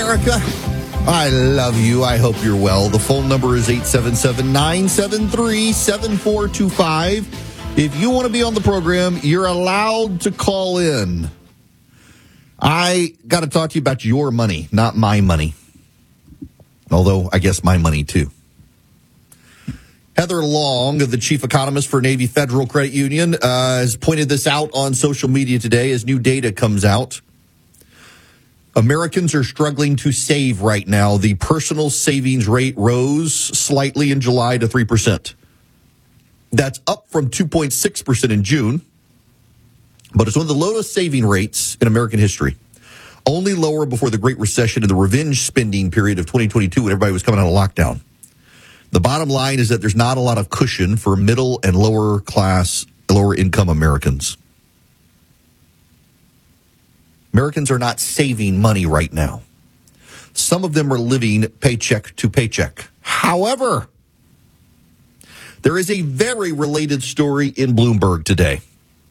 America. I love you. I hope you're well. The phone number is 877-973-7425. If you want to be on the program, you're allowed to call in. I got to talk to you about your money, not my money. Although, I guess my money, too. Heather Long, the chief economist for Navy Federal Credit Union, has pointed this out on social media today as new data comes out. Americans are struggling to save right now. The personal savings rate rose slightly in July to 3%. That's up from 2.6% in June, but it's one of the lowest saving rates in American history. Only lower before the Great Recession and the revenge spending period of 2022 when everybody was coming out of lockdown. The bottom line is that there's not a lot of cushion for middle and lower class, lower income Americans. Americans are not saving money right now. Some of them are living paycheck to paycheck. However, there is a very related story in Bloomberg today.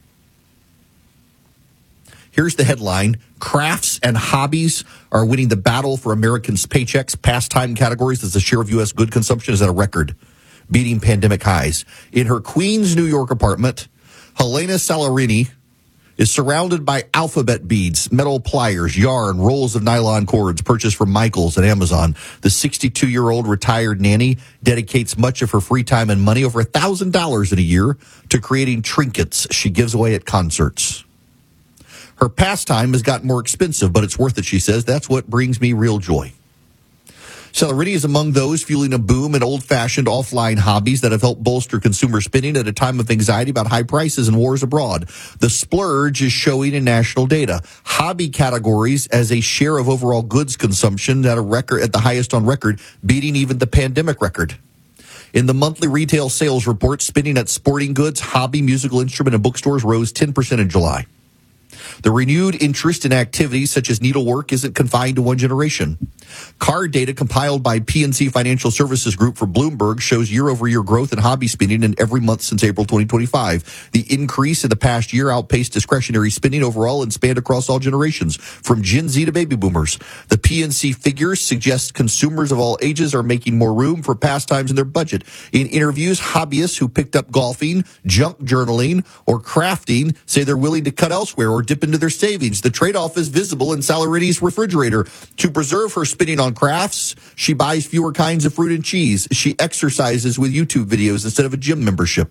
Here's the headline. Crafts and hobbies are winning the battle for Americans' paychecks. Pastime categories as the share of U.S. good consumption is at a record, beating pandemic highs. In her Queens, New York apartment, Helena Salarini is surrounded by alphabet beads, metal pliers, yarn, rolls of nylon cords purchased from Michaels and Amazon. The 62-year-old retired nanny dedicates much of her free time and money, over $1,000 in a year, to creating trinkets she gives away at concerts. Her pastime has gotten more expensive, but it's worth it, she says. That's what brings me real joy. Salarini is among those fueling a boom in old-fashioned offline hobbies that have helped bolster consumer spending at a time of anxiety about high prices and wars abroad. The splurge is showing in national data. Hobby categories as a share of overall goods consumption at the highest on record, beating even the pandemic record. In the monthly retail sales report, spending at sporting goods, hobby, musical instrument, and bookstores rose 10% in July. The renewed interest in activities such as needlework isn't confined to one generation. Card data compiled by PNC Financial Services Group for Bloomberg shows year-over-year growth in hobby spending in every month since April 2025. The increase in the past year outpaced discretionary spending overall and spanned across all generations, from Gen Z to baby boomers. The PNC figures suggest consumers of all ages are making more room for pastimes in their budget. In interviews, hobbyists who picked up golfing, junk journaling, or crafting say they're willing to cut elsewhere or dip into their savings. The trade-off is visible in Salarini's refrigerator. To preserve her spending on crafts, she buys fewer kinds of fruit and cheese. She exercises with YouTube videos instead of a gym membership.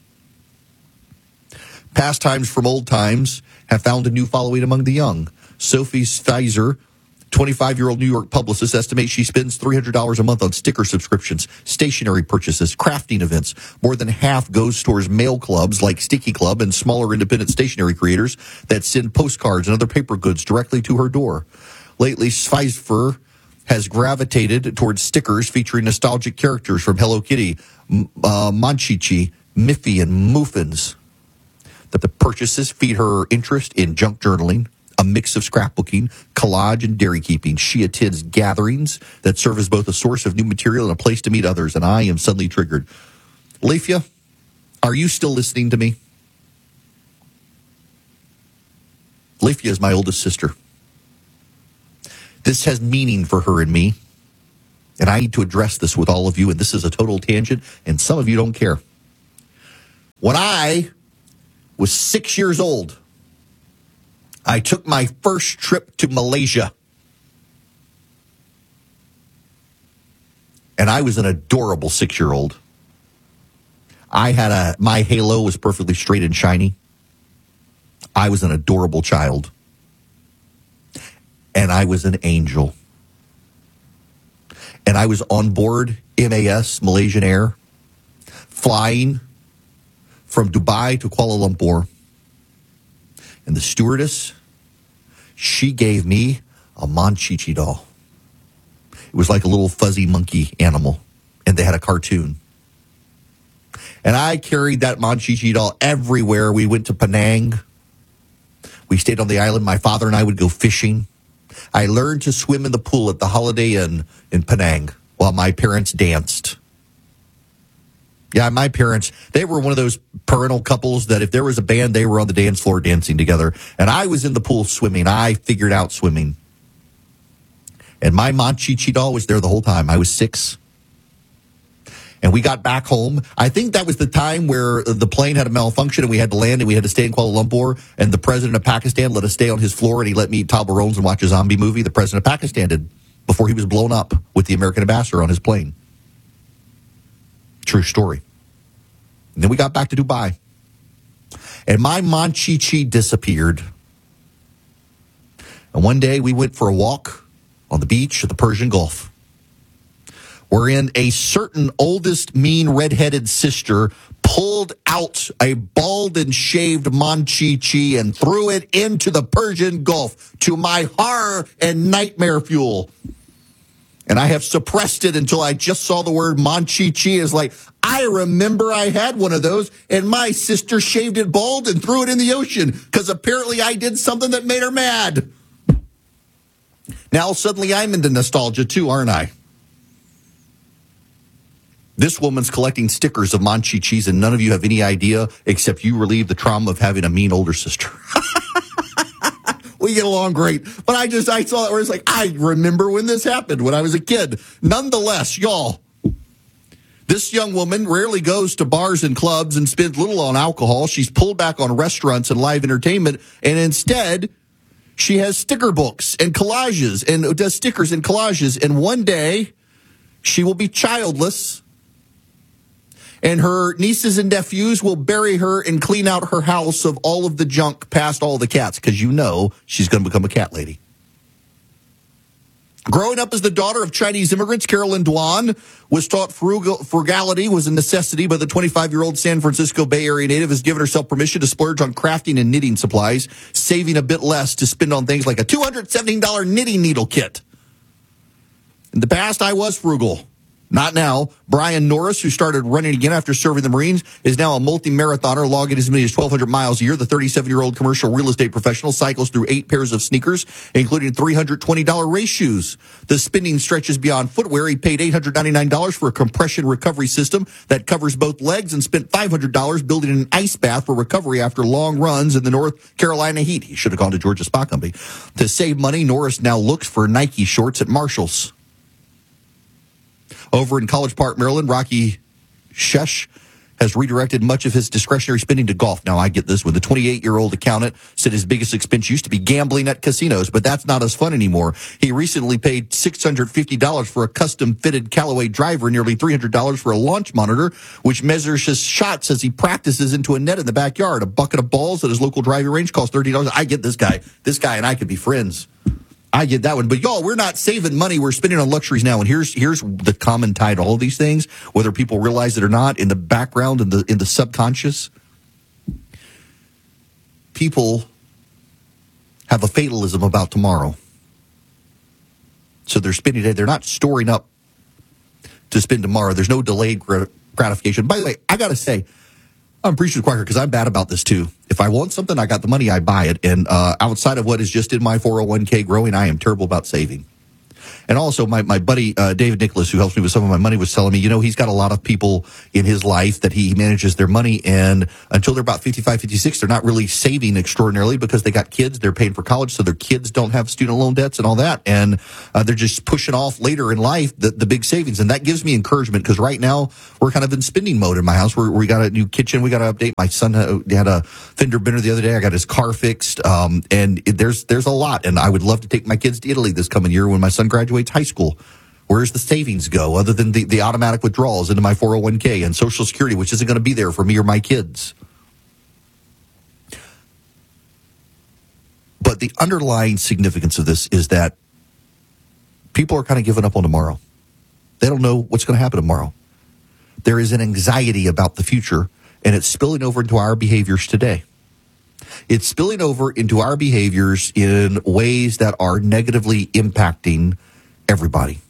Pastimes from old times have found a new following among the young. Sophie Spicer, 25-year-old New York publicist, estimates she spends $300 a month on sticker subscriptions, stationery purchases, crafting events. More than half goes towards mail clubs like Sticky Club and smaller independent stationery creators that send postcards and other paper goods directly to her door. Lately, Spicer has gravitated towards stickers featuring nostalgic characters from Hello Kitty, Monchichi, Miffy, and Muffins. The purchases feed her interest in junk journaling, a mix of scrapbooking, collage, and dairy keeping. She attends gatherings that serve as both a source of new material and a place to meet others, and I am suddenly triggered. Leifia, are you still listening to me? Leifia is my oldest sister. This has meaning for her and me, and I need to address this with all of you, and this is a total tangent, and some of you don't care. When I was 6 years old, I took my first trip to Malaysia. And I was an adorable 6-year-old. My halo was perfectly straight and shiny. I was an adorable child. And I was an angel. And I was on board MAS, Malaysian Air, flying from Dubai to Kuala Lumpur. And the stewardess, she gave me a Monchichi doll. It was like a little fuzzy monkey animal, and they had a cartoon. And I carried that Monchichi doll everywhere. We went to Penang. We stayed on the island. My father and I would go fishing. I learned to swim in the pool at the Holiday Inn in Penang while my parents danced. Yeah, my parents, they were one of those parental couples that if there was a band, they were on the dance floor dancing together. And I was in the pool swimming. I figured out swimming. And my Monchichi doll was there the whole time. I was 6. And we got back home. I think that was the time where the plane had a malfunction and we had to land and we had to stay in Kuala Lumpur. And the president of Pakistan let us stay on his floor and he let me eat Toblerones and watch a zombie movie. The president of Pakistan did before he was blown up with the American ambassador on his plane. True story. And then we got back to Dubai. And my Monchichi disappeared. And one day we went for a walk on the beach of the Persian Gulf, wherein a certain oldest, mean, red-headed sister pulled out a bald and shaved Monchichi and threw it into the Persian Gulf to my horror and nightmare fuel. And I have suppressed it until I just saw the word Monchichi. Is like, I remember I had one of those, and my sister shaved it bald and threw it in the ocean because apparently I did something that made her mad. Now suddenly I'm into nostalgia too, aren't I? This woman's collecting stickers of Monchichis, and none of you have any idea except you relieve the trauma of having a mean older sister. We get along great. But I saw it where it's like, I remember when this happened when I was a kid. Nonetheless, y'all, this young woman rarely goes to bars and clubs and spends little on alcohol. She's pulled back on restaurants and live entertainment, and instead she has sticker books and collages and does stickers and collages. And one day she will be childless, and her nieces and nephews will bury her and clean out her house of all of the junk past all the cats, because you know she's going to become a cat lady. Growing up as the daughter of Chinese immigrants, Carolyn Duan was taught frugality was a necessity, but the 25-year-old San Francisco Bay Area native has given herself permission to splurge on crafting and knitting supplies, saving a bit less to spend on things like a $217 knitting needle kit. In the past, I was frugal. Not now. Brian Norris, who started running again after serving the Marines, is now a multi-marathoner, logging as many as 1,200 miles a year. The 37-year-old commercial real estate professional cycles through 8 pairs of sneakers, including $320 race shoes. The spending stretches beyond footwear. He paid $899 for a compression recovery system that covers both legs and spent $500 building an ice bath for recovery after long runs in the North Carolina heat. He should have gone to Georgia Spa Company. To save money, Norris now looks for Nike shorts at Marshall's. Over in College Park, Maryland, Rocky Shesh has redirected much of his discretionary spending to golf. Now, I get this one. The 28-year-old accountant said his biggest expense used to be gambling at casinos, but that's not as fun anymore. He recently paid $650 for a custom-fitted Callaway driver and nearly $300 for a launch monitor, which measures his shots as he practices into a net in the backyard. A bucket of balls at his local driving range costs $30. I get this guy. This guy and I could be friends. I get that one. But y'all, we're not saving money. We're spending on luxuries now. And here's the common tie to all of these things, whether people realize it or not, in the background, in the subconscious. People have a fatalism about tomorrow. So they're spending today. They're not storing up to spend tomorrow. There's no delayed gratification. By the way, I got to say, I'm preaching to the choir because I'm bad about this too. If I want something, I got the money, I buy it. And outside of what is just in my 401k growing, I am terrible about saving. And also, my buddy, David Nicholas, who helps me with some of my money, was telling me, he's got a lot of people in his life that he manages their money, and until they're about 55, 56, they're not really saving extraordinarily because they got kids, they're paying for college, so their kids don't have student loan debts and all that, and they're just pushing off later in life the big savings. And that gives me encouragement, because right now, we're kind of in spending mode in my house. We got a new kitchen, we got to update. My son had a fender bender the other day, I got his car fixed, and there's a lot, and I would love to take my kids to Italy this coming year when my son graduates high school. Where's the savings go other than the automatic withdrawals into my 401k and Social Security, which isn't going to be there for me or my kids? But the underlying significance of this is that people are kind of giving up on tomorrow. They don't know what's going to happen tomorrow. There is an anxiety about the future, and it's spilling over into our behaviors today. It's spilling over into our behaviors in ways that are negatively impacting everybody.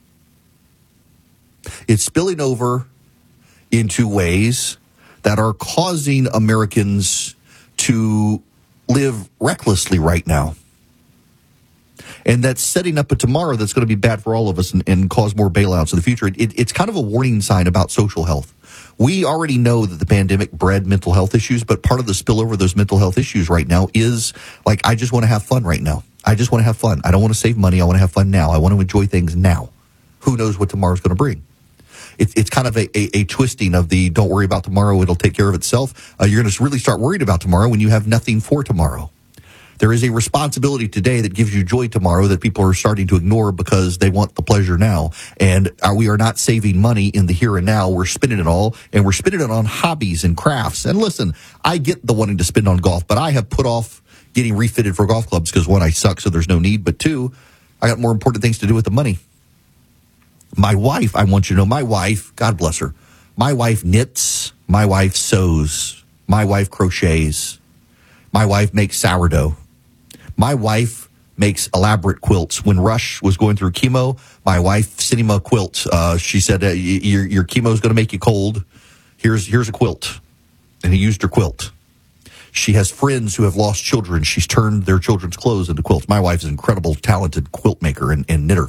It's spilling over into ways that are causing Americans to live recklessly right now. And that's setting up a tomorrow that's going to be bad for all of us and cause more bailouts in the future. It's kind of a warning sign about social health. We already know that the pandemic bred mental health issues, but part of the spillover of those mental health issues right now is like, I just want to have fun right now. I just want to have fun. I don't want to save money. I want to have fun now. I want to enjoy things now. Who knows what tomorrow's going to bring? It's kind of a twisting of the don't worry about tomorrow, it'll take care of itself. You're going to really start worried about tomorrow when you have nothing for tomorrow. There is a responsibility today that gives you joy tomorrow that people are starting to ignore because they want the pleasure now. And we are not saving money in the here and now. We're spending it all, and we're spending it on hobbies and crafts. And listen, I get the wanting to spend on golf, but I have put off getting refitted for golf clubs because, one, I suck, so there's no need. But two, I got more important things to do with the money. My wife, I want you to know, my wife, God bless her, my wife knits, my wife sews, my wife crochets, my wife makes sourdough. My wife makes elaborate quilts. When Rush was going through chemo, my wife sent him a quilt. She said, your chemo is going to make you cold. Here's a quilt. And he used her quilt. She has friends who have lost children. She's turned their children's clothes into quilts. My wife is an incredible, talented quilt maker and knitter.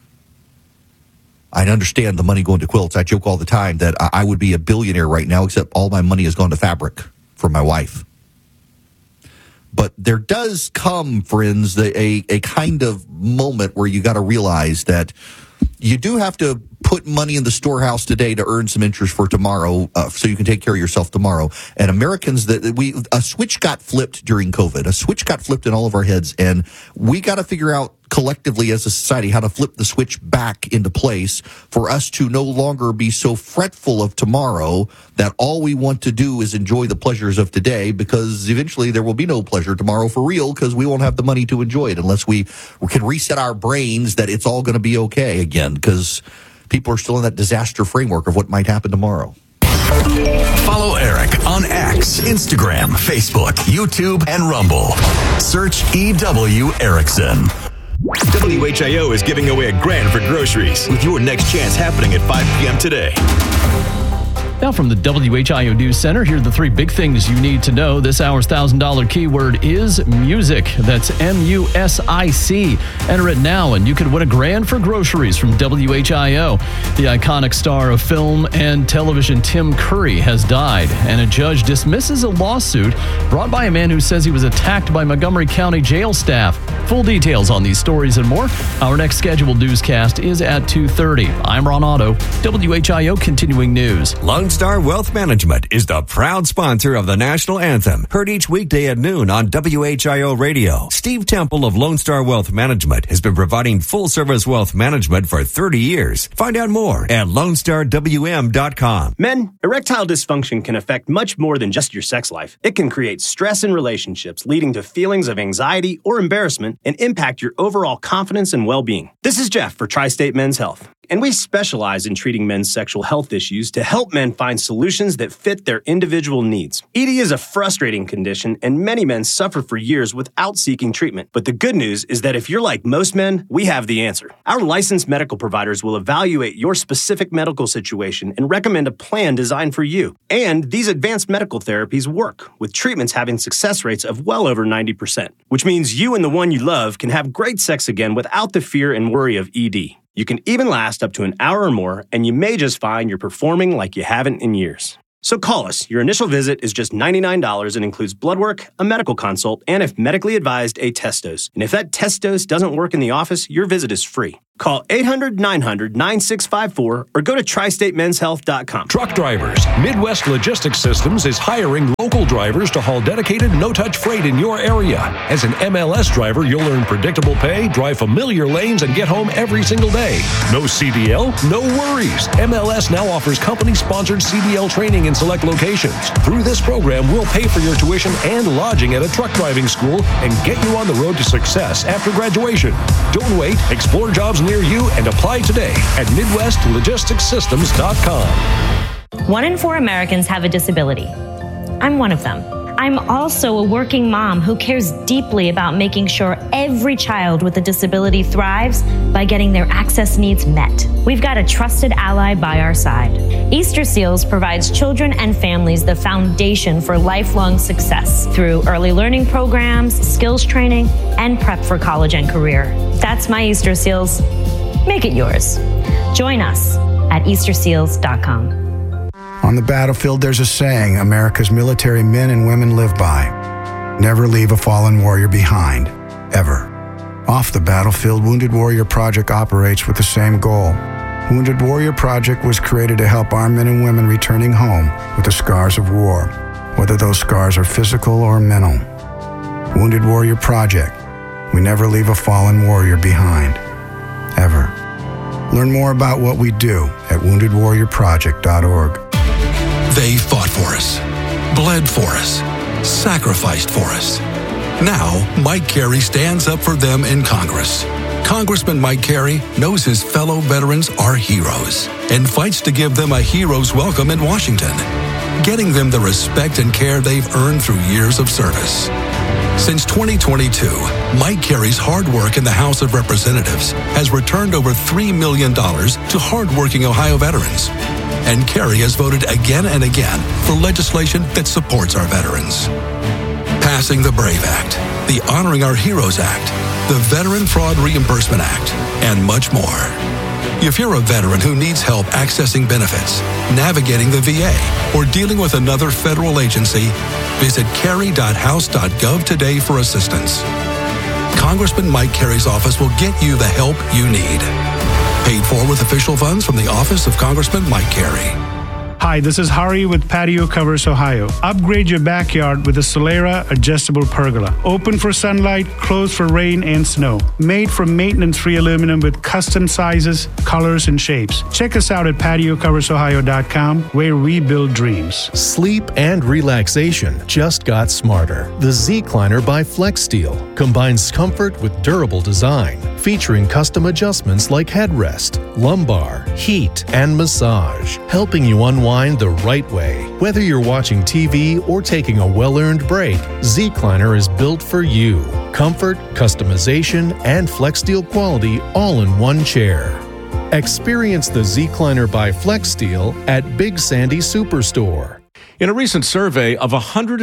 I understand the money going to quilts. I joke all the time that I would be a billionaire right now, except all my money has gone to fabric for my wife. But there does come, friends, a kind of moment where you got to realize that you do have to put money in the storehouse today to earn some interest for tomorrow, so you can take care of yourself tomorrow. And Americans, a switch got flipped during COVID. A switch got flipped in all of our heads, and we got to figure out collectively as a society how to flip the switch back into place for us to no longer be so fretful of tomorrow that all we want to do is enjoy the pleasures of today, because eventually there will be no pleasure tomorrow for real, because we won't have the money to enjoy it unless we can reset our brains that it's all going to be okay again, because people are still in that disaster framework of what might happen tomorrow. Follow Eric on X, Instagram, Facebook, YouTube, and Rumble. Search EW Erickson. WHIO is giving away $1,000 for groceries with your next chance happening at 5 p.m. today. Now from the WHIO News Center, here are the three big things you need to know. This hour's $1,000 keyword is music. That's MUSIC. Enter it now and you could win $1,000 for groceries from WHIO. The iconic star of film and television Tim Curry has died, and a judge dismisses a lawsuit brought by a man who says he was attacked by Montgomery County jail staff. Full details on these stories and more. Our next scheduled newscast is at 2:30. I'm Ron Otto, WHIO Continuing News. Lone Star Wealth Management is the proud sponsor of the national anthem, heard each weekday at noon on WHIO Radio. Steve Temple of Lone Star Wealth Management has been providing full-service wealth management for 30 years. Find out more at LoneStarWM.com. Men, erectile dysfunction can affect much more than just your sex life. It can create stress in relationships, leading to feelings of anxiety or embarrassment, and impact your overall confidence and well-being. This is Jeff for Tri-State Men's Health, and we specialize in treating men's sexual health issues to help men find solutions that fit their individual needs. ED is a frustrating condition, and many men suffer for years without seeking treatment. But the good news is that if you're like most men, we have the answer. Our licensed medical providers will evaluate your specific medical situation and recommend a plan designed for you. And these advanced medical therapies work, with treatments having success rates of well over 90%, which means you and the one you love can have great sex again without the fear and worry of ED. You can even last up to an hour or more, and you may just find you're performing like you haven't in years. So call us. Your initial visit is just $99 and includes blood work, a medical consult, and if medically advised, a test dose. And if that test dose doesn't work in the office, your visit is free. Call 800-900-9654 or go to TriStateMen'sHealth.com. Truck drivers. Midwest Logistics Systems is hiring local drivers to haul dedicated, no-touch freight in your area. As an MLS driver, you'll earn predictable pay, drive familiar lanes, and get home every single day. No CDL? No worries. MLS now offers company-sponsored CDL training in select locations. Through this program, we'll pay for your tuition and lodging at a truck driving school and get you on the road to success after graduation. Don't wait. Explore jobs near you and apply today at MidwestLogisticsSystems.com. 1 in 4 Americans have a disability. I'm one of them. I'm also a working mom who cares deeply about making sure every child with a disability thrives by getting their access needs met. We've got a trusted ally by our side. Easter Seals provides children and families the foundation for lifelong success through early learning programs, skills training, and prep for college and career. That's my Easter Seals. Make it yours. Join us at EasterSeals.com. On the battlefield, there's a saying America's military men and women live by. Never leave a fallen warrior behind, ever. Off the battlefield, Wounded Warrior Project operates with the same goal. Wounded Warrior Project was created to help our men and women returning home with the scars of war, whether those scars are physical or mental. Wounded Warrior Project. We never leave a fallen warrior behind. Ever. Learn more about what we do at woundedwarriorproject.org. They fought for us, bled for us, sacrificed for us. Now, Mike Carey stands up for them in Congress. Congressman Mike Carey knows his fellow veterans are heroes and fights to give them a hero's welcome in Washington, getting them the respect and care they've earned through years of service. Since 2022, Mike Carey's hard work in the House of Representatives has returned over $3 million to hardworking Ohio veterans. And Carey has voted again and again for legislation that supports our veterans. Passing the BRAVE Act, the Honoring Our Heroes Act, the Veteran Fraud Reimbursement Act, and much more. If you're a veteran who needs help accessing benefits, navigating the VA, or dealing with another federal agency, visit carey.house.gov today for assistance. Congressman Mike Carey's office will get you the help you need. Paid for with official funds from the Office of Congressman Mike Carey. Hi, this is Hari with Patio Covers Ohio. Upgrade your backyard with a Solera adjustable pergola. Open for sunlight, closed for rain and snow. Made from maintenance-free aluminum with custom sizes, colors, and shapes. Check us out at patiocoversohio.com, where we build dreams. Sleep and relaxation just got smarter. The Z-Cliner by FlexSteel combines comfort with durable design, featuring custom adjustments like headrest, lumbar, heat, and massage, helping you unwind the right way. Whether you're watching TV or taking a well-earned break, Z-Cliner is built for you. Comfort, customization, and FlexSteel quality all in one chair. Experience the Z-Cliner by FlexSteel at Big Sandy Superstore. In a recent survey of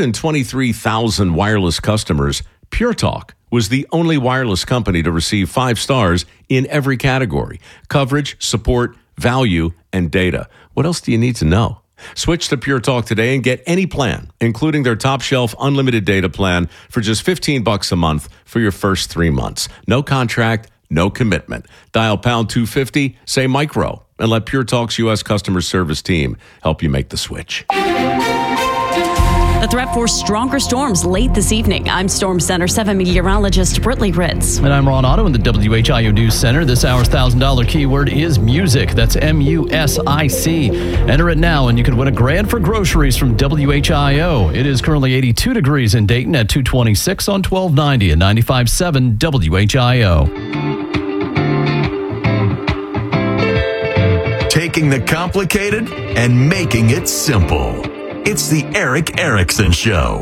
123,000 wireless customers, Pure Talk was the only wireless company to receive 5 stars in every category: coverage, support, value, and data. What else do you need to know? Switch to Pure Talk today and get any plan, including their top shelf unlimited data plan, for just $15 a month for your first 3 months. No contract, no commitment. Dial pound 250, say micro, and let Pure Talk's U.S. customer service team help you make the switch. The threat for stronger storms late this evening. I'm Storm Center 7 meteorologist Britley Ritz. And I'm Ron Otto in the WHIO News Center. This hour's $1,000 keyword is music. That's MUSIC. Enter it now and you can win a grand for groceries from WHIO. It is currently 82 degrees in Dayton at 226 on 1290 and 95.7 WHIO. Taking the complicated and making it simple. It's the Eric Erickson Show.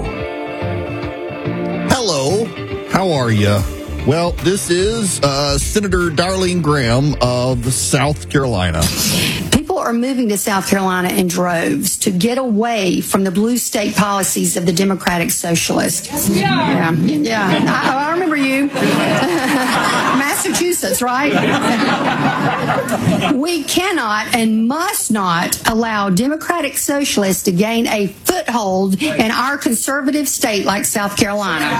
Hello. How are you? Well, this is Senator Darlene Graham of South Carolina. People are moving to South Carolina in droves to get away from the blue state policies of the Democratic Socialists. Yeah. I remember you. Massachusetts, right? We cannot and must not allow Democratic Socialists to gain a foothold in our conservative state like South Carolina.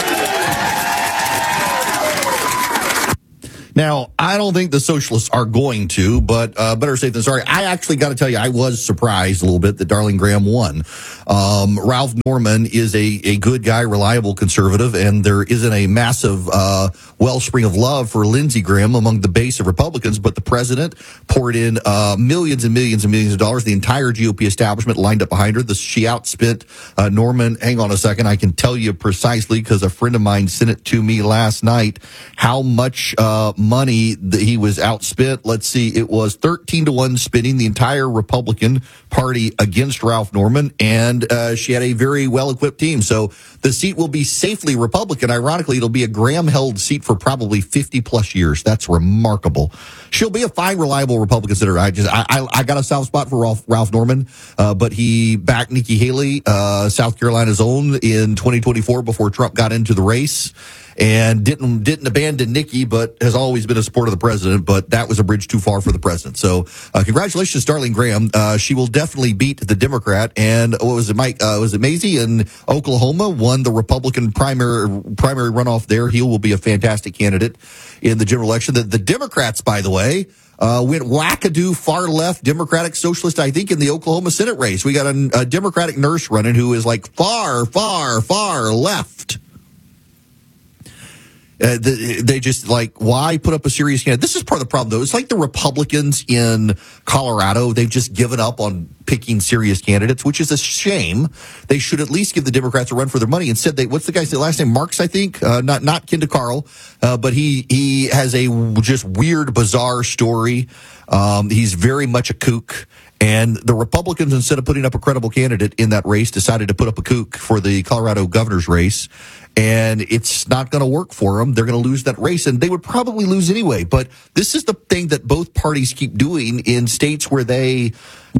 Now, I don't think the socialists are going to, but better safe than sorry. I actually got to tell you, I was surprised a little bit that Darlene Graham won. Ralph Norman is a good guy, reliable conservative, and there isn't a massive wellspring of love for Lindsey Graham among the base of Republicans, but the president poured in millions and millions and millions of dollars. The entire GOP establishment lined up behind her. She outspent Norman. Hang on a second. I can tell you precisely because a friend of mine sent it to me last night how much money that he was outspent. Let's see, it was 13-1 spending the entire Republican Party against Ralph Norman, and she had a very well-equipped team. So the seat will be safely Republican. Ironically, it'll be a Graham-held seat for probably 50-plus years. That's remarkable. She'll be a fine, reliable Republican senator. I got a soft spot for Ralph Norman, but he backed Nikki Haley, South Carolina's own, in 2024 before Trump got into the race. and didn't abandon Nikki, but has always been a supporter of the president. But that was a bridge too far for the president. So congratulations, Darlene Graham. She will definitely beat the Democrat. And what was it, Mike? Was it Mazie in Oklahoma won the Republican primary runoff there? He will be a fantastic candidate in the general election. The Democrats, by the way, went wackadoo far left Democratic Socialist, I think, in the Oklahoma Senate race. We got a Democratic nurse running who is like far, far, far left. They just why put up a serious candidate? This is part of the problem, though. It's like the Republicans in Colorado. They've just given up on picking serious candidates, which is a shame. They should at least give the Democrats a run for their money. Instead, what's the guy's last name? Marks, I think. Not kin to Carl, but he has a just weird, bizarre story. He's very much a kook. And the Republicans, instead of putting up a credible candidate in that race, decided to put up a kook for the Colorado governor's race. And it's not going to work for them. They're going to lose that race, and they would probably lose anyway. But this is the thing that both parties keep doing in states where where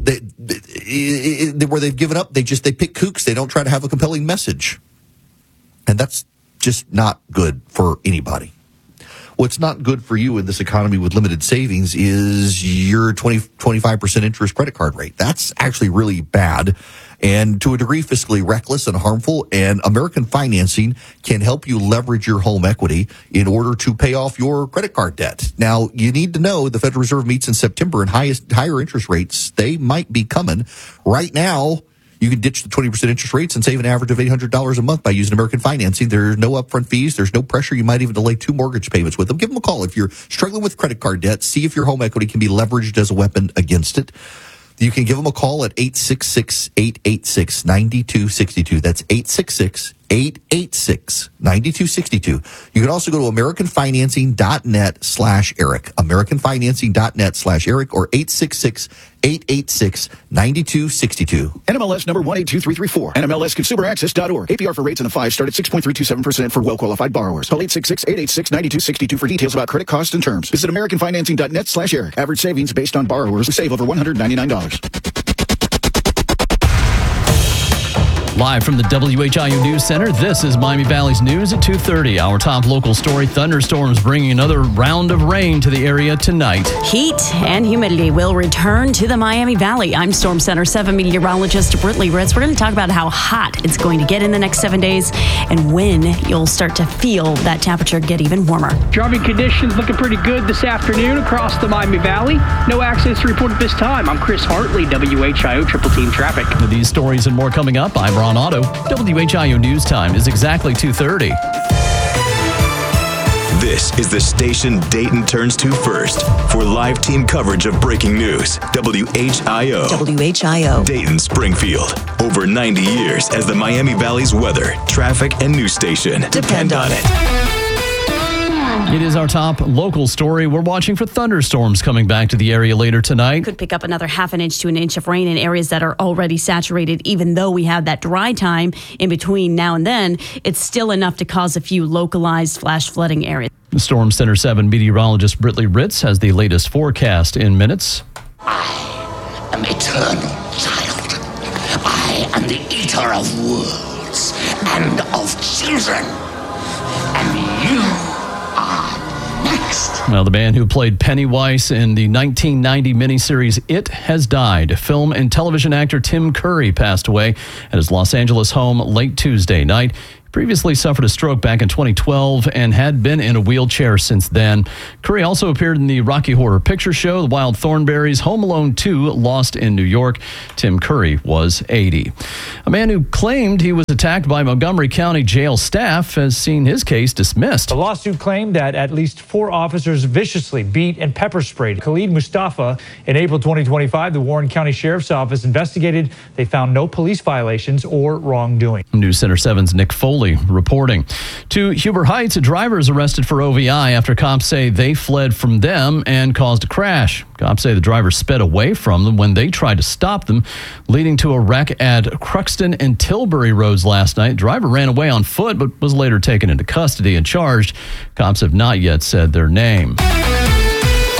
they've given up. They pick kooks. They don't try to have a compelling message. And that's just not good for anybody. What's not good for you in this economy with limited savings is your 25% interest credit card rate. That's actually really bad and to a degree fiscally reckless and harmful. And American Financing can help you leverage your home equity in order to pay off your credit card debt. Now, you need to know the Federal Reserve meets in September, and higher interest rates, they might be coming. Right now, you can ditch the 20% interest rates and save an average of $800 a month by using American Financing. There's no upfront fees. There's no pressure. You might even delay 2 mortgage payments with them. Give them a call. If you're struggling with credit card debt, see if your home equity can be leveraged as a weapon against it. You can give them a call at 866-886-9262. That's 866-886-9262. You can also go to AmericanFinancing.net/Eric. AmericanFinancing.net/Eric or 866-886-9262. NMLS number 182334. NMLSConsumerAccess.org. APR for rates in the 5 start at 6.327% for well-qualified borrowers. Call 866-886-9262 for details about credit costs and terms. Visit AmericanFinancing.net/Eric. Average savings based on borrowers who save over $199. Live from the WHIO News Center, this is Miami Valley's News at 2:30. Our top local story, thunderstorms bringing another round of rain to the area tonight. Heat and humidity will return to the Miami Valley. I'm Storm Center 7 meteorologist Britley Ritz. We're going to talk about how hot it's going to get in the next 7 days and when you'll start to feel that temperature get even warmer. Driving conditions looking pretty good this afternoon across the Miami Valley. No accidents reported this time. I'm Chris Hartley, WHIO Triple Team Traffic. With these stories and more coming up, I'm Ron Otto. WHIO News Time is exactly 2:30. This is the station Dayton turns to first for live team coverage of breaking news. WHIO. WHIO. Dayton Springfield. Over 90 years as the Miami Valley's weather, traffic, and news station. Depend on it. It is our top local story. We're watching for thunderstorms coming back to the area later tonight. Could pick up another half an inch to an inch of rain in areas that are already saturated. Even though we have that dry time in between now and then, it's still enough to cause a few localized flash flooding areas. Storm Center 7 meteorologist Britley Ritz has the latest forecast in minutes. I am eternal, child. I am the eater of worlds and of children. And you are next. Well, the man who played Pennywise in the 1990 miniseries It has died. Film and television actor Tim Curry passed away at his Los Angeles home late Tuesday night. Previously suffered a stroke back in 2012 and had been in a wheelchair since then. Curry also appeared in the Rocky Horror Picture Show, The Wild Thornberrys, Home Alone 2, Lost in New York. Tim Curry was 80. A man who claimed he was attacked by Montgomery County Jail staff has seen his case dismissed. The lawsuit claimed that at least 4 officers viciously beat and pepper sprayed Khalid Mustafa. In April 2025, the Warren County Sheriff's Office investigated. They found no police violations or wrongdoing. News Center 7's Nick Foley reporting. To Huber Heights, a driver is arrested for OVI after cops say they fled from them and caused a crash. Cops say the driver sped away from them when they tried to stop them, leading to a wreck at Cruxton and Tilbury roads last night. Driver ran away on foot but was later taken into custody and charged. Cops have not yet said their name.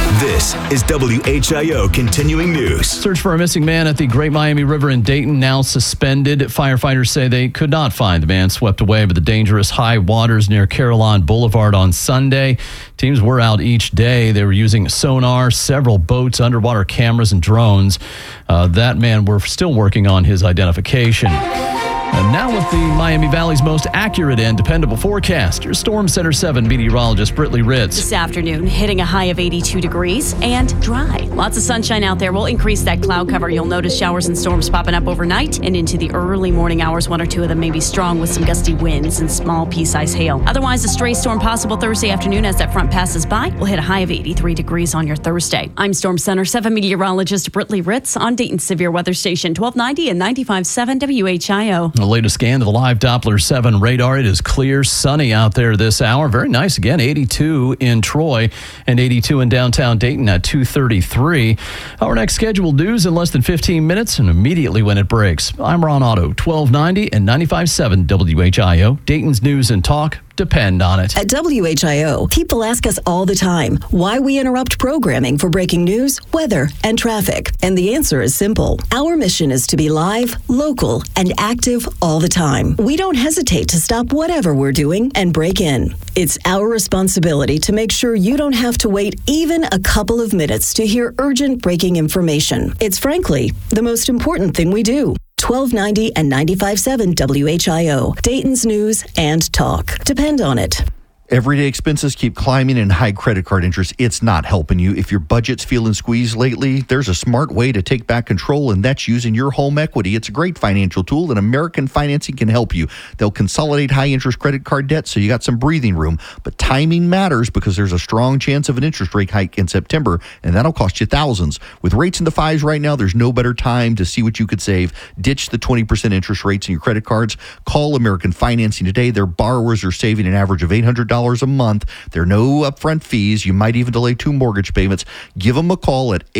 This is WHIO Continuing News. Search for a missing man at the Great Miami River in Dayton now suspended. Firefighters say they could not find the man swept away by the dangerous high waters near Carillon Boulevard on Sunday. Teams were out each day. They were using sonar, several boats, underwater cameras, and drones. That man, we're still working on his identification. And now with the Miami Valley's most accurate and dependable forecast, your Storm Center 7 meteorologist Britley Ritz. This afternoon, hitting a high of 82 degrees and dry. Lots of sunshine out there. We'll increase that cloud cover. You'll notice showers and storms popping up overnight and into the early morning hours. One or two of them may be strong with some gusty winds and small pea-sized hail. Otherwise, a stray storm possible Thursday afternoon as that front passes by. We'll hit a high of 83 degrees on your Thursday. I'm Storm Center 7 meteorologist Britley Ritz on Dayton's Severe Weather Station 1290 and 95.7 WHIO. The latest scan of the live Doppler 7 radar. It is clear, sunny out there this hour. Very nice again. 82 in Troy and 82 in downtown Dayton at 2:33. Our next scheduled news in less than 15 minutes and immediately when it breaks. I'm Ron Otto, 1290 and 95.7 WHIO. Dayton's news and talk. Depend on it. At WHIO, people ask us all the time why we interrupt programming for breaking news, weather, and traffic. And the answer is simple. Our mission is to be live, local, and active all the time. We don't hesitate to stop whatever we're doing and break in. It's our responsibility to make sure you don't have to wait even a couple of minutes to hear urgent breaking information. It's frankly the most important thing we do. 1290 and 95.7 WHIO, Dayton's news and talk. Depend on it. Everyday expenses keep climbing and high credit card interest. It's not helping you. If your budget's feeling squeezed lately, there's a smart way to take back control, and that's using your home equity. It's a great financial tool, and American Financing can help you. They'll consolidate high-interest credit card debt so you got some breathing room. But timing matters because there's a strong chance of an interest rate hike in September, and that'll cost you thousands. With rates in the fives right now, there's no better time to see what you could save. Ditch the 20% interest rates in your credit cards. Call American Financing today. Their borrowers are saving an average of $800 a month. There are no upfront fees. You might even delay 2 mortgage payments. Give them a call at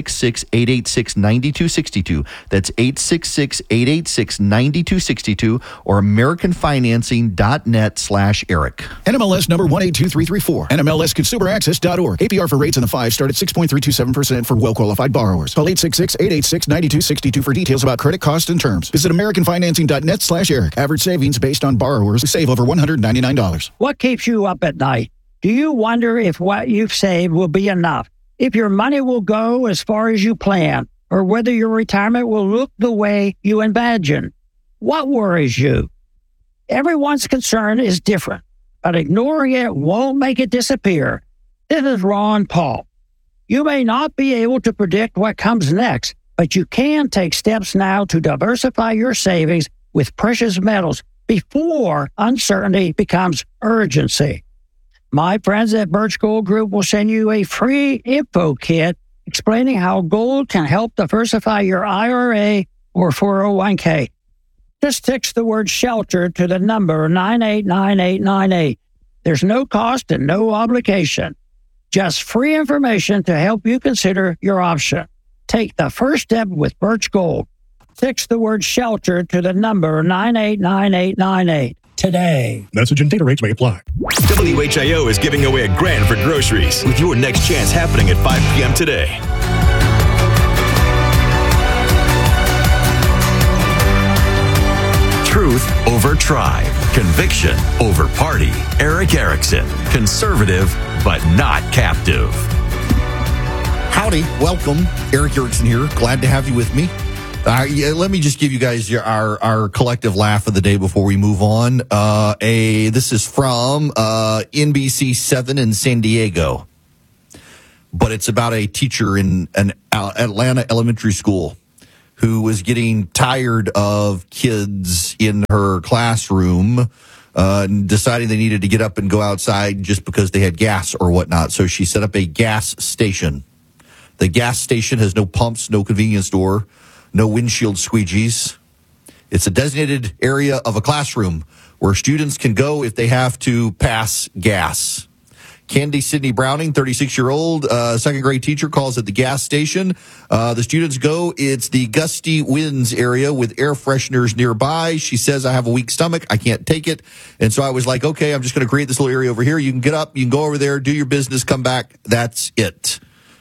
866-886-9262. That's 866-886-9262 or AmericanFinancing.net/Eric. NMLS number 182334. NMLSConsumerAccess.org. APR for rates in the 5 start at 6.327% for well-qualified borrowers. Call 866-886-9262 for details about credit costs and terms. Visit AmericanFinancing.net/Eric. Average savings based on borrowers who save over $199. What keeps you up at night? Do you wonder if what you've saved will be enough? If your money will go as far as you plan? Or whether your retirement will look the way you imagine? What worries you? Everyone's concern is different, but ignoring it won't make it disappear. This is Ron Paul. You may not be able to predict what comes next, but you can take steps now to diversify your savings with precious metals before uncertainty becomes urgency. My friends at Birch Gold Group will send you a free info kit explaining how gold can help diversify your IRA or 401k. Just text the word SHELTER to the number 989898. There's no cost and no obligation. Just free information to help you consider your option. Take the first step with Birch Gold. Text the word SHELTER to the number 989898 today. Message and data rates may apply. WHIO is giving away $1,000 for groceries with your next chance happening at 5 p.m. today. Truth over tribe. Conviction over party. Eric Erickson. Conservative, but not captive. Howdy. Welcome. Eric Erickson here. Glad to have you with me. Let me just give you guys our collective laugh of the day before we move on. This is from NBC7 in San Diego, but it's about a teacher in an Atlanta elementary school who was getting tired of kids in her classroom deciding they needed to get up and go outside just because they had gas or whatnot. So she set up a gas station. The gas station has no pumps, no convenience store, no windshield squeegees. It's a designated area of a classroom where students can go if they have to pass gas. Candy Sidney Browning, 36-year-old second grade teacher, calls at the gas station. The students go. It's the gusty winds area with air fresheners nearby. She says, I have a weak stomach. I can't take it. And so I was like, okay, I'm just going to create this little area over here. You can get up. You can go over there, do your business, come back. That's it.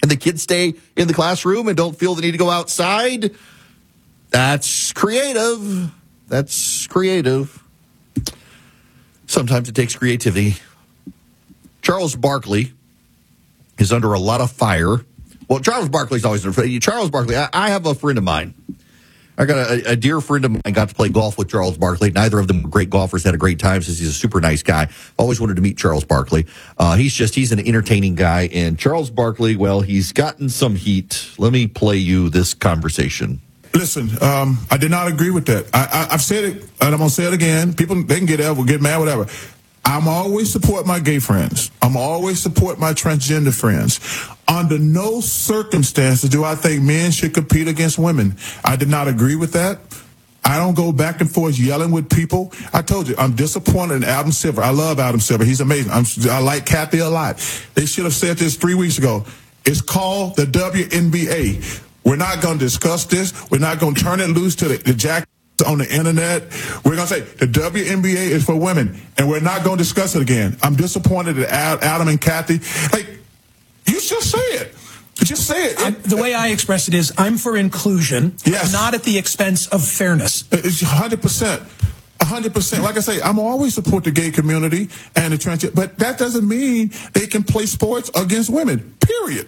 and the kids stay in the classroom and don't feel the need to go outside. That's creative. That's creative. Sometimes it takes creativity. Charles Barkley is under a lot of fire. Well, Charles Barkley's always under fire. Charles Barkley, I have a friend of mine. I got a dear friend of mine, got to play golf with Charles Barkley. Neither of them were great golfers, had a great time since he's a super nice guy. Always wanted to meet Charles Barkley. He's an entertaining guy. And Charles Barkley, well, he's gotten some heat. Let me play you this conversation. Listen, I did not agree with that. I've said it, and I'm going to say it again. People, they can get mad, whatever. I'm always support my gay friends. I'm always support my transgender friends. Under no circumstances do I think men should compete against women. I did not agree with that. I don't go back and forth yelling with people. I told you, I'm disappointed in Adam Silver. I love Adam Silver. He's amazing. I like Kathy a lot. They should have said this 3 weeks ago. It's called the WNBA. We're not going to discuss this. We're not going to turn it loose to the jack on the internet. We're going to say the WNBA is for women, and we're not going to discuss it again. I'm disappointed that Adam and Kathy, you should say it. Just say it. The way I express it is I'm for inclusion, not at the expense of fairness. It's 100%. 100%. Like I say, I'm always support the gay community and the transgender, but that doesn't mean they can play sports against women, period.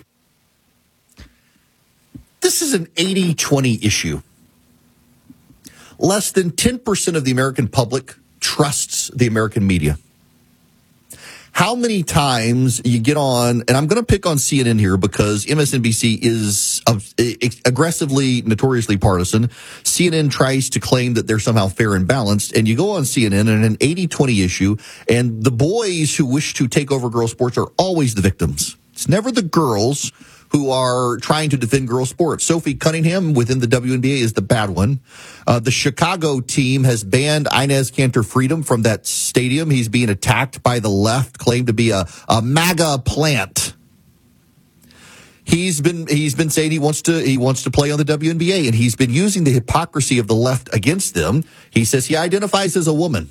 This is an 80-20 issue. Less than 10% of the American public trusts the American media. How many times you get on, and I'm going to pick on CNN here because MSNBC is aggressively, notoriously partisan. CNN tries to claim that they're somehow fair and balanced, and you go on CNN and an 80-20 issue, and the boys who wish to take over girls' sports are always the victims. It's never the girls who are trying to defend girls' sports. Sophie Cunningham within the WNBA is the bad one. The Chicago team has banned Inez Cantor-Freedom from that stadium. He's being attacked by the left, claimed to be a MAGA plant. He's been saying he wants to play on the WNBA, and he's been using the hypocrisy of the left against them. He says he identifies as a woman.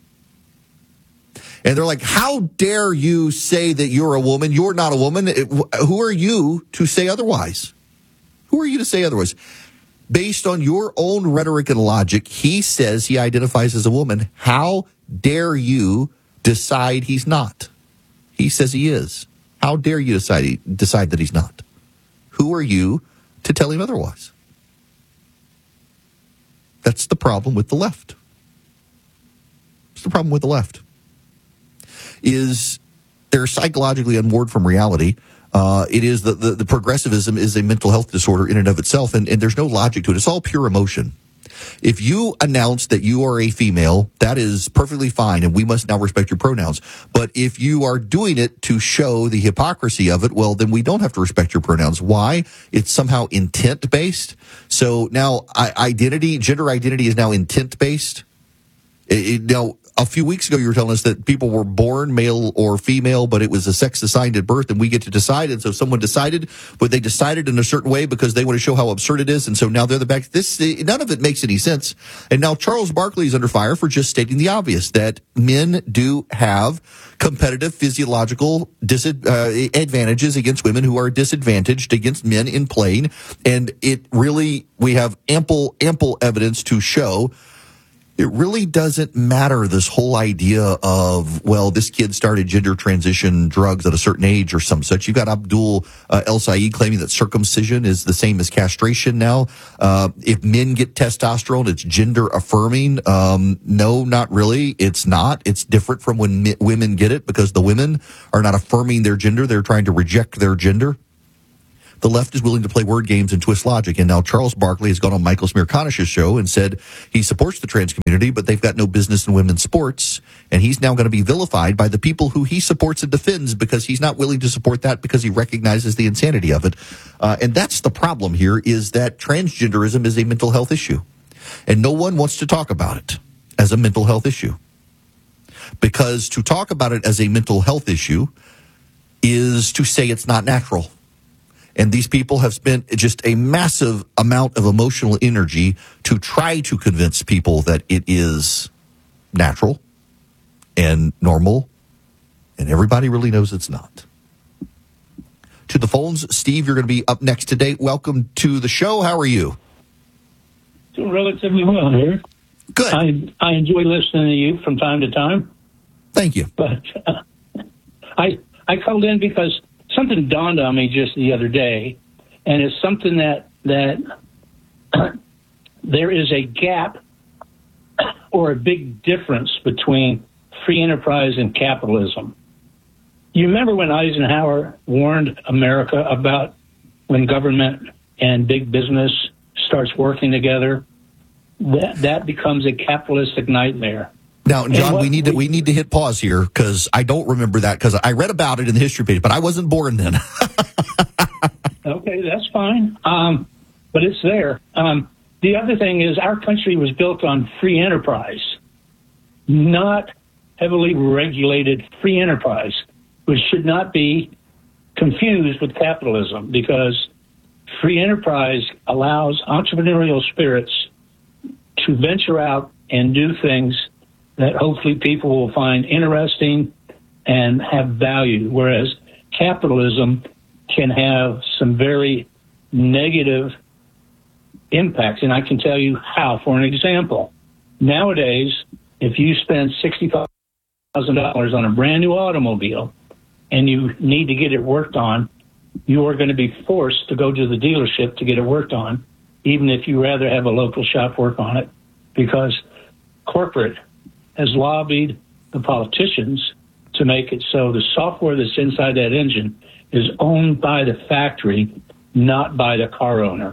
And they're like, how dare you say that you're a woman? You're not a woman. Who are you to say otherwise? Who are you to say otherwise? Based on your own rhetoric and logic, he says he identifies as a woman. How dare you decide he's not? He says he is. How dare you decide that he's not? Who are you to tell him otherwise? That's the problem with the left. It's the problem with the left. Is they're psychologically unmoored from reality. It is the progressivism is a mental health disorder in and of itself, and there's no logic to it. It's all pure emotion. If you announce that you are a female, that is perfectly fine, and we must now respect your pronouns. But if you are doing it to show the hypocrisy of it, well, then we don't have to respect your pronouns. Why? It's somehow intent-based. So now gender identity is now intent-based. Now, a few weeks ago, you were telling us that people were born male or female, but it was a sex assigned at birth, and we get to decide. And so someone decided, but they decided in a certain way because they want to show how absurd it is. And so now they're the back. None of it makes any sense. And now Charles Barkley is under fire for just stating the obvious, that men do have competitive physiological advantages against women who are disadvantaged against men in playing. And we have ample evidence to show it really doesn't matter, this whole idea of, well, this kid started gender transition drugs at a certain age or some such. You've got Abdul El Sayed claiming that circumcision is the same as castration now. If men get testosterone, it's gender affirming. No, not really. It's not. It's different from when women get it, because the women are not affirming their gender. They're trying to reject their gender. The left is willing to play word games and twist logic. And now Charles Barkley has gone on Michael Smirkanish's show and said he supports the trans community, but they've got no business in women's sports. And he's now going to be vilified by the people who he supports and defends, because he's not willing to support that because he recognizes the insanity of it. And that's the problem here, is that transgenderism is a mental health issue. And no one wants to talk about it as a mental health issue. Because to talk about it as a mental health issue is to say it's not natural. And these people have spent just a massive amount of emotional energy to try to convince people that it is natural and normal, and everybody really knows it's not. To the the phones. Steve, you're going to be up next today. Welcome to the show. How are you? Doing relatively well here. Good. I enjoy listening to you from time to time. Thank you. But I called in because something dawned on me just the other day, and it's something that there is a gap or a big difference between free enterprise and capitalism. You remember when Eisenhower warned America about when government and big business starts working together, that becomes a capitalistic nightmare. Now, John, we need to hit pause here because I don't remember that because I read about it in the history page, but I wasn't born then. Okay, that's fine. But it's there. The other thing is our country was built on free enterprise, not heavily regulated free enterprise, which should not be confused with capitalism, because free enterprise allows entrepreneurial spirits to venture out and do things that hopefully people will find interesting and have value, whereas capitalism can have some very negative impacts. And I can tell you how. For an example, nowadays, if you spend $65,000 on a brand new automobile and you need to get it worked on, you are going to be forced to go to the dealership to get it worked on, even if you rather have a local shop work on it, because corporate has lobbied the politicians to make it so the software that's inside that engine is owned by the factory, not by the car owner.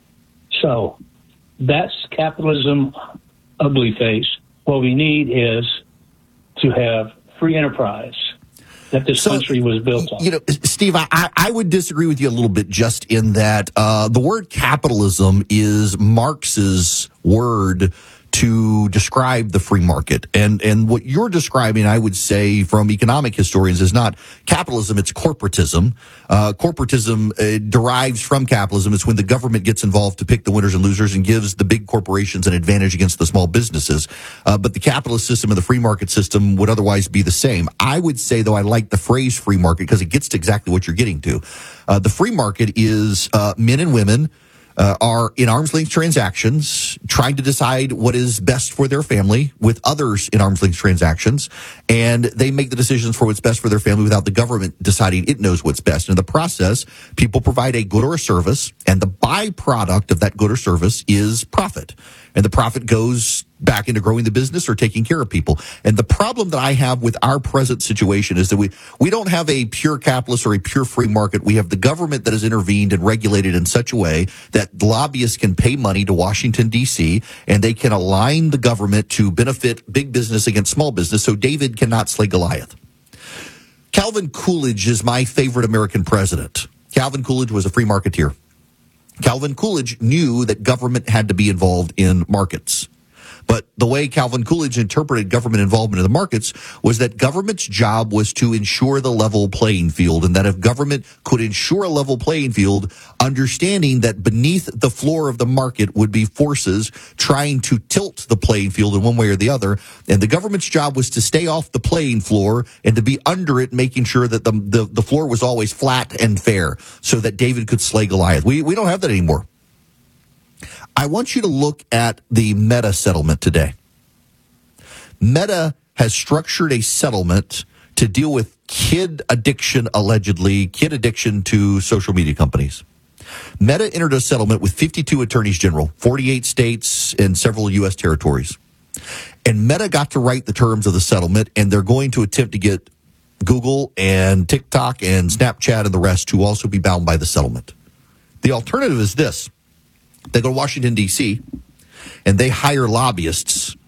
So that's capitalism ugly face. What we need is to have free enterprise that this country was built on. You know, Steve, I would disagree with you a little bit just in that the word capitalism is Marx's word to describe the free market. And what you're describing, I would say, from economic historians, is not capitalism, it's corporatism. Corporatism derives from capitalism. It's when the government gets involved to pick the winners and losers and gives the big corporations an advantage against the small businesses. But the capitalist system and the free market system would otherwise be the same. I would say, though, I like the phrase free market because it gets to exactly what you're getting to. The free market is men and women are in arm's length transactions, trying to decide what is best for their family with others in arm's length transactions. And they make the decisions for what's best for their family without the government deciding it knows what's best. In the process, people provide a good or a service, and the byproduct of that good or service is profit. And the profit goes back into growing the business or taking care of people. And the problem that I have with our present situation is that we don't have a pure capitalist or a pure free market. We have the government that has intervened and regulated in such a way that lobbyists can pay money to Washington, D.C., and they can align the government to benefit big business against small business, so David cannot slay Goliath. Calvin Coolidge is my favorite American president. Calvin Coolidge was a free marketeer. Calvin Coolidge knew that government had to be involved in markets. But the way Calvin Coolidge interpreted government involvement in the markets was that government's job was to ensure the level playing field, and that if government could ensure a level playing field, understanding that beneath the floor of the market would be forces trying to tilt the playing field in one way or the other, and the government's job was to stay off the playing floor and to be under it, making sure that the floor was always flat and fair so that David could slay Goliath. We don't have that anymore. I want you to look at the Meta settlement today. Meta has structured a settlement to deal with kid addiction to social media companies. Meta entered a settlement with 52 attorneys general, 48 states, and several U.S. territories. And Meta got to write the terms of the settlement, and they're going to attempt to get Google and TikTok and Snapchat and the rest to also be bound by the settlement. The alternative is this. They go to Washington, D.C., and they hire lobbyists